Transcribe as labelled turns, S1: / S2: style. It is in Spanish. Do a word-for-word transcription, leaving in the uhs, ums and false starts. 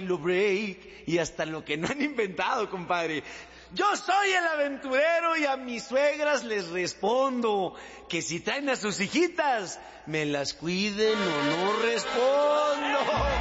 S1: bailo break y hasta lo que no han inventado, compadre. Yo soy el aventurero y a mis suegras les respondo que si traen a sus hijitas, me las cuiden o no respondo.